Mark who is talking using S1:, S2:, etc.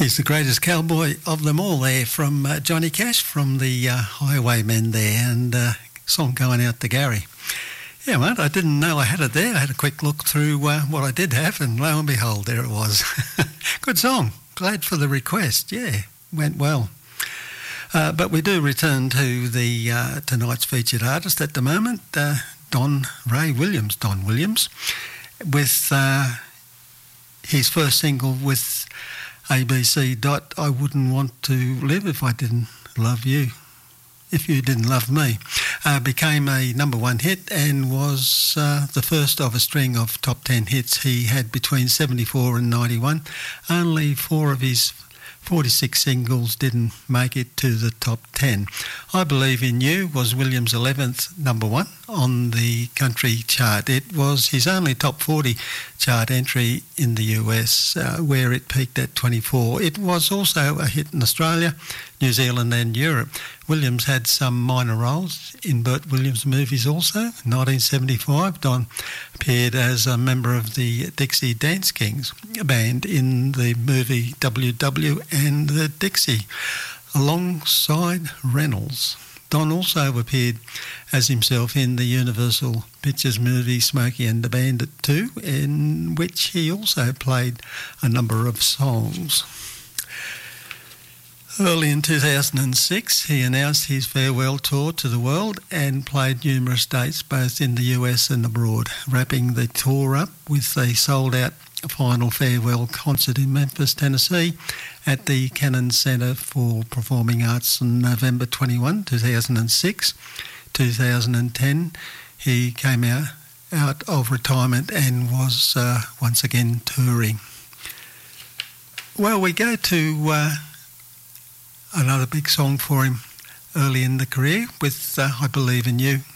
S1: He's the greatest cowboy of them all there from Johnny Cash from the Highwaymen there, and song going out to Gary. Yeah, mate, I didn't know I had it there. I had a quick look through what I did have, and lo and behold, there it was. Good song. Glad for the request. Yeah, went well. But we do return to the tonight's featured artist at the moment, Don Williams, with his first single with ABC. I Wouldn't Want to Live If I Didn't Love You. If You Didn't Love Me, became a number one hit and was the first of a string of top 10 hits he had between 74 and 91. Only 4 of his 46 singles didn't make it to the top 10. I Believe in You was Williams' 11th number one on the country chart. It was his only top 40 chart entry in the US, where it peaked at 24. It was also a hit in Australia, New Zealand and Europe. Williams had some minor roles in Burt Williams movies also. In 1975, Don appeared as a member of the Dixie Dance Kings band in the movie WW and the Dixie, alongside Reynolds. Don also appeared as himself in the Universal Pictures movie Smokey and the Bandit 2, in which he also played a number of songs. Early in 2006, he announced his farewell tour to the world and played numerous dates both in the US and abroad, wrapping the tour up with a sold-out final farewell concert in Memphis, Tennessee at the Cannon Center for Performing Arts on November 21, 2006. 2010, he came out of retirement and was once again touring. Well, we go to another big song for him early in the career with I Believe in You.